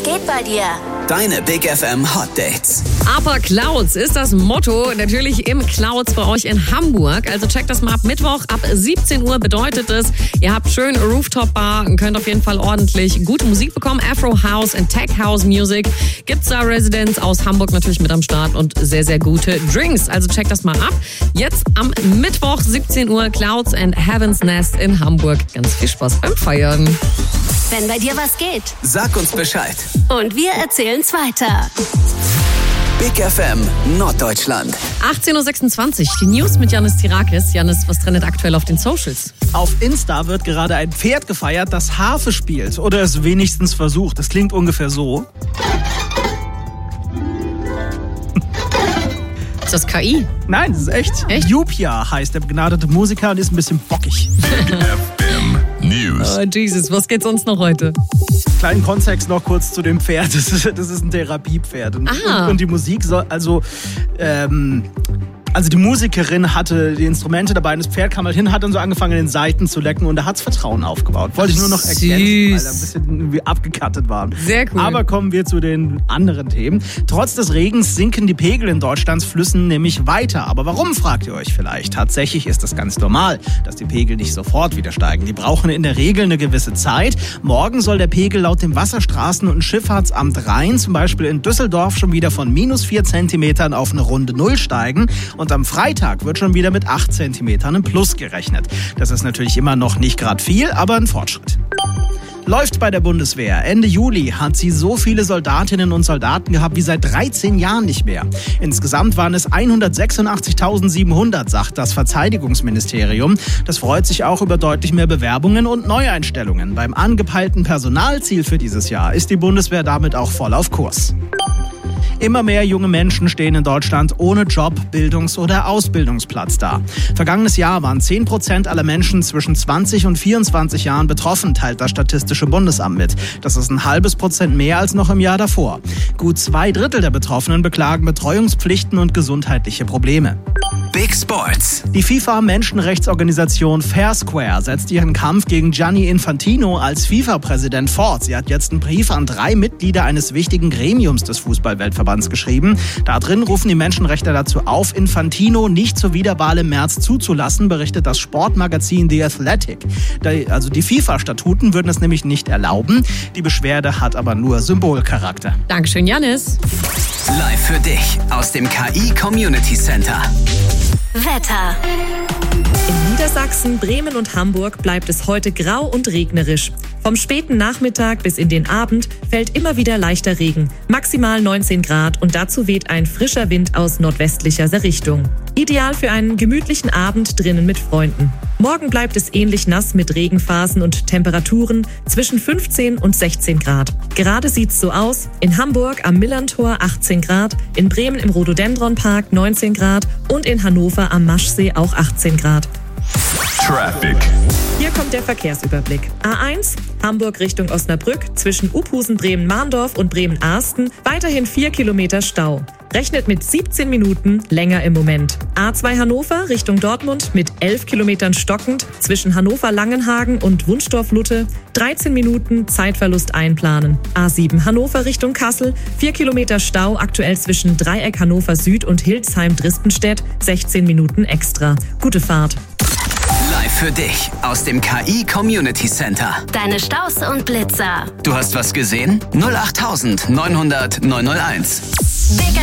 geht bei dir? Deine Big FM Hot Dates. Upper Clouds ist das Motto, natürlich im Clouds bei euch in Hamburg. Also checkt das mal ab. Mittwoch ab 17 Uhr bedeutet es, ihr habt schön Rooftop-Bar und könnt auf jeden Fall ordentlich gute Musik bekommen. Afro House und Tech House Music. Gibt's da Residents aus Hamburg natürlich mit am Start und sehr, sehr gute Drinks. Also checkt das mal ab. Jetzt am Mittwoch 17 Uhr Clouds and Heaven's Nest in Hamburg. Ganz viel Spaß beim Feiern. Wenn bei dir was geht. Sag uns Bescheid. Und wir erzählen's weiter. Big FM Norddeutschland. 18.26 Uhr, die News mit Yannis Tirakis. Yannis, was trendet aktuell auf den Socials? Auf Insta wird gerade ein Pferd gefeiert, das Harfe spielt. Oder es wenigstens versucht. Das klingt ungefähr so. Ist das KI? Nein, das ist echt. Echt? Jupia heißt der begnadete Musiker und ist ein bisschen bockig. FM News. Oh Jesus, was geht sonst noch heute? Kleinen Kontext noch kurz zu dem Pferd. Das ist ein Therapiepferd. Und die Musik soll also die Musikerin hatte die Instrumente dabei und das Pferd kam halt hin, hat dann so angefangen, den Saiten zu lecken und da hat's Vertrauen aufgebaut. Wollte ich nur noch erkennen, weil da ein bisschen irgendwie abgekattet waren. Sehr cool. Aber kommen wir zu den anderen Themen. Trotz des Regens sinken die Pegel in Deutschlands Flüssen nämlich weiter. Aber warum, fragt ihr euch vielleicht? Tatsächlich ist das ganz normal, dass die Pegel nicht sofort wieder steigen. Die brauchen in der Regel eine gewisse Zeit. Morgen soll der Pegel laut dem Wasserstraßen- und Schifffahrtsamt Rhein zum Beispiel in Düsseldorf schon wieder von -4 Zentimetern auf eine runde Null steigen. Und am Freitag wird schon wieder mit 8 Zentimetern im Plus gerechnet. Das ist natürlich immer noch nicht gerade viel, aber ein Fortschritt. Läuft bei der Bundeswehr. Ende Juli hat sie so viele Soldatinnen und Soldaten gehabt wie seit 13 Jahren nicht mehr. Insgesamt waren es 186.700, sagt das Verteidigungsministerium. Das freut sich auch über deutlich mehr Bewerbungen und Neueinstellungen. Beim angepeilten Personalziel für dieses Jahr ist die Bundeswehr damit auch voll auf Kurs. Immer mehr junge Menschen stehen in Deutschland ohne Job, Bildungs- oder Ausbildungsplatz da. Vergangenes Jahr waren 10% aller Menschen zwischen 20 und 24 Jahren betroffen, teilt das Statistische Bundesamt mit. Das ist ein halbes Prozent mehr als noch im Jahr davor. Gut 2/3 der Betroffenen beklagen Betreuungspflichten und gesundheitliche Probleme. Big Sports. Die FIFA-Menschenrechtsorganisation Fair Square setzt ihren Kampf gegen Gianni Infantino als FIFA-Präsident fort. Sie hat jetzt einen Brief an 3 Mitglieder eines wichtigen Gremiums des Fußball-Weltverbands geschrieben. Da drin rufen die Menschenrechtler dazu auf, Infantino nicht zur Wiederwahl im März zuzulassen, berichtet das Sportmagazin The Athletic. Also die FIFA-Statuten würden es nämlich nicht erlauben. Die Beschwerde hat aber nur Symbolcharakter. Dankeschön, Yannis. Live für dich aus dem KI Community Center. Wetter. In Niedersachsen, Bremen und Hamburg bleibt es heute grau und regnerisch. Vom späten Nachmittag bis in den Abend fällt immer wieder leichter Regen, maximal 19 Grad und dazu weht ein frischer Wind aus nordwestlicher Richtung. Ideal für einen gemütlichen Abend drinnen mit Freunden. Morgen bleibt es ähnlich nass mit Regenphasen und Temperaturen zwischen 15 und 16 Grad. Gerade sieht's so aus: in Hamburg am Millerntor 18 Grad, in Bremen im Rhododendronpark 19 Grad und in Hannover am Maschsee auch 18 Grad. Traffic. Hier kommt der Verkehrsüberblick. A1, Hamburg Richtung Osnabrück, zwischen Uphusen, Bremen-Mahndorf und Bremen-Arsten, weiterhin 4 Kilometer Stau. Rechnet mit 17 Minuten länger im Moment. A2 Hannover Richtung Dortmund mit 11 Kilometern stockend, zwischen Hannover-Langenhagen und Wunstorf-Lutte, 13 Minuten Zeitverlust einplanen. A7 Hannover Richtung Kassel, 4 Kilometer Stau, aktuell zwischen Dreieck Hannover Süd und Hildesheim-Dristenstedt, 16 Minuten extra. Gute Fahrt. Live für dich aus dem KI Community Center. Deine Staus und Blitzer. Du hast was gesehen? 08900 901. Big